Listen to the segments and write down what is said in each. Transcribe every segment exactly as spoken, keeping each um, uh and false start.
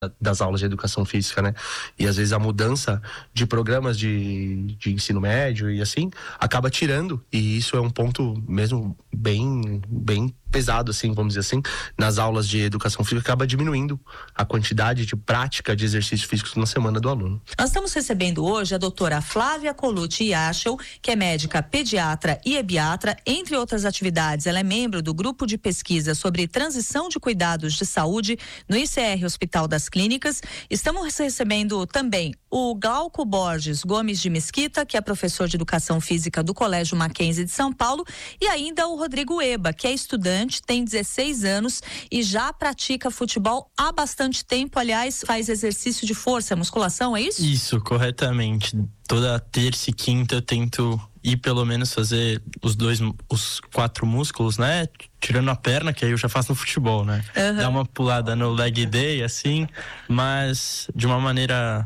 das aulas de educação física, né? E às vezes a mudança de programas de, de ensino médio e assim, acaba tirando, e isso é um ponto mesmo bem, bem pesado, assim, vamos dizer assim, nas aulas de educação física, acaba diminuindo a quantidade de prática de exercícios físicos na semana do aluno. Nós estamos recebendo hoje a doutora Flávia Colucci Yachel, que é médica pediatra e ebiatra, entre outras atividades. Ela é membro do grupo de pesquisa sobre transição de cuidados de saúde no I C R Hospital das Clínicas. Estamos recebendo também o Glauco Borges Gomes de Mesquita, que é professor de educação física do Colégio Mackenzie de São Paulo, e ainda o Rodrigo Eba, que é estudante, tem dezesseis anos e já pratica futebol há bastante tempo. Aliás, faz exercício de força, musculação, é isso? Isso, corretamente. Toda terça e quinta eu tento ir pelo menos fazer os dois, os quatro músculos, né? Tirando a perna, que aí eu já faço no futebol, né? Uhum. Dá uma pulada no leg day, assim, mas de uma maneira,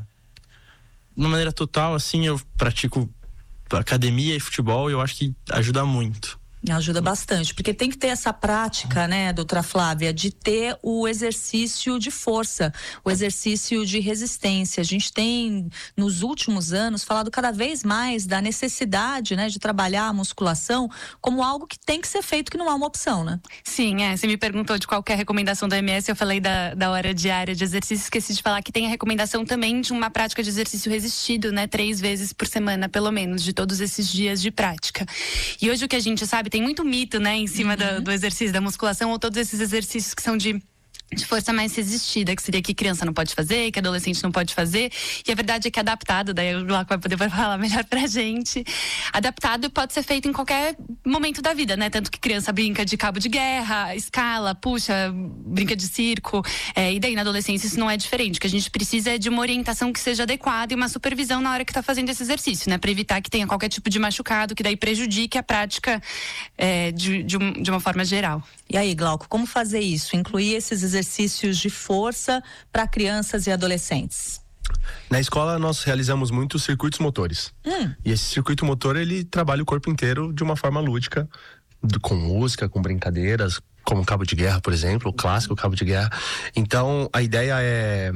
de uma maneira total, assim, eu pratico academia e futebol e eu acho que ajuda muito. Ajuda bastante, porque tem que ter essa prática, né, doutora Flávia, de ter o exercício de força, o exercício de resistência. A gente tem, nos últimos anos, falado cada vez mais da necessidade, né, de trabalhar a musculação como algo que tem que ser feito, que não é uma opção, né? Sim, é. Você me perguntou de qualquer recomendação da O M S, eu falei da, da hora diária de exercício, esqueci de falar que tem a recomendação também de uma prática de exercício resistido, né, três vezes por semana, pelo menos, de todos esses dias de prática. E hoje o que a gente sabe, tem muito mito, né, em cima uhum. do, do exercício da musculação, ou todos esses exercícios que são de de força mais resistida, que seria que criança não pode fazer, que adolescente não pode fazer, e a verdade é que adaptado, daí o Glauco vai poder falar melhor pra gente, adaptado pode ser feito em qualquer momento da vida, né, tanto que criança brinca de cabo de guerra, escala, puxa, brinca de circo, é, e daí na adolescência isso não é diferente, o que a gente precisa é de uma orientação que seja adequada e uma supervisão na hora que tá fazendo esse exercício, né, pra evitar que tenha qualquer tipo de machucado, que daí prejudique a prática é, de, de, um, de uma forma geral. E aí, Glauco, como fazer isso? Incluir esses exercícios de força para crianças e adolescentes? Na escola nós realizamos muitos circuitos motores. Hum. E esse circuito motor, ele trabalha o corpo inteiro de uma forma lúdica, com música, com brincadeiras, como o cabo de guerra, por exemplo, o clássico cabo de guerra. Então, a ideia é,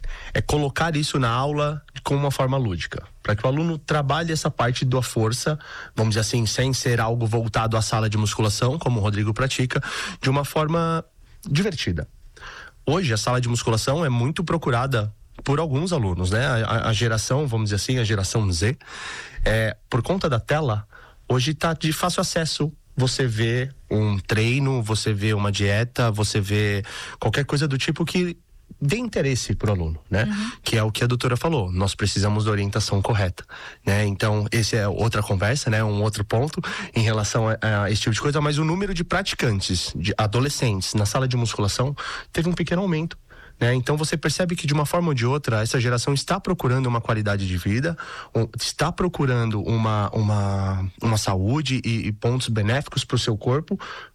é colocar isso na aula com uma forma lúdica, para que o aluno trabalhe essa parte da força, vamos dizer assim, sem ser algo voltado à sala de musculação, como o Rodrigo pratica, de uma forma divertida. Hoje, a sala de musculação é muito procurada por alguns alunos, né? A, a geração, vamos dizer assim, a geração Z, é, por conta da tela, hoje está de fácil acesso. Você vê um treino, você vê uma dieta, você vê qualquer coisa do tipo que dê interesse pro aluno, né? Uhum. Que é o que a doutora falou, nós precisamos da orientação correta, né? Então, esse é outra conversa, né? Um outro ponto em relação a, a esse tipo de coisa, mas o número de praticantes, de adolescentes na sala de musculação teve um pequeno aumento, né? Então, você percebe que de uma forma ou de outra, essa geração está procurando uma qualidade de vida, está procurando uma, uma, uma saúde e, e pontos benéficos pro seu corpo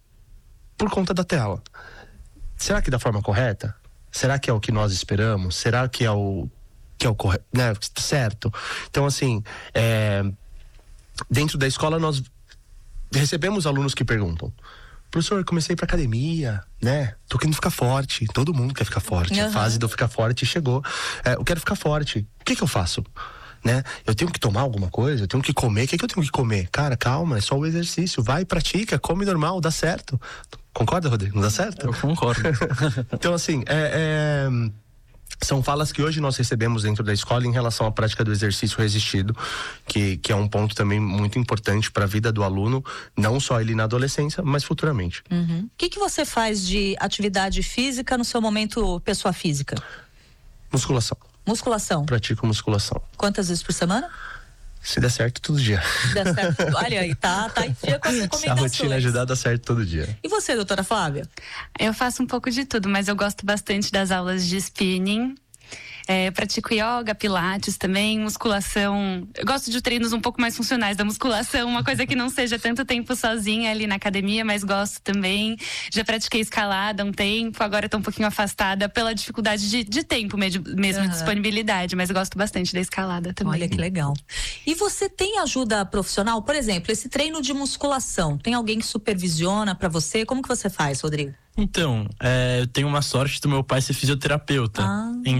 por conta da tela. Será que da forma correta? Será que é o que nós esperamos? Será que é o que é o correto, né? Certo? Então, assim, é, dentro da escola nós recebemos alunos que perguntam: professor, eu comecei pra academia, né? Tô querendo ficar forte. Todo mundo quer ficar forte. Uhum. A fase do ficar forte chegou. É, eu quero ficar forte. O que que eu faço? Né? Eu tenho que tomar alguma coisa? Eu tenho que comer? O que que eu tenho que comer? Cara, calma, é só o exercício. Vai, pratica, come normal, dá certo. Concorda, Rodrigo? Não dá certo? Eu concordo. Então, assim, é, é, são falas que hoje nós recebemos dentro da escola em relação à prática do exercício resistido, que, que é um ponto também muito importante para a vida do aluno, não só ele na adolescência, mas futuramente. Uhum. O que que você faz de atividade física no seu momento pessoa física? Musculação. Musculação? Pratico musculação. Quantas vezes por semana? Se der certo, todo dia. Se der certo, olha aí, tá, tá em dia com as recomendações. Se a rotina ajudar, dá certo todo dia. E você, doutora Flávia? Eu faço um pouco de tudo, mas eu gosto bastante das aulas de spinning. É, pratico yoga, pilates também, musculação. Eu gosto de treinos um pouco mais funcionais da musculação, uma coisa que não seja tanto tempo sozinha ali na academia, mas gosto também. Já pratiquei escalada há um tempo, agora tô um pouquinho afastada pela dificuldade de, de tempo mesmo, mesmo uhum. disponibilidade, mas gosto bastante da escalada também. Olha que legal. E você tem ajuda profissional? Por exemplo, esse treino de musculação, tem alguém que supervisiona pra você? Como que você faz, Rodrigo? Então, é, eu tenho uma sorte do meu pai ser fisioterapeuta. Ah.